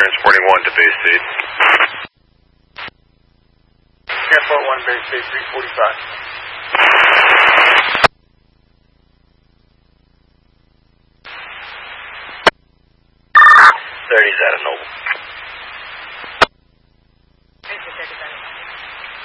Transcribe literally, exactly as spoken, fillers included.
transporting one to base state. Transport one, base state three forty-five. thirty's out of Noble.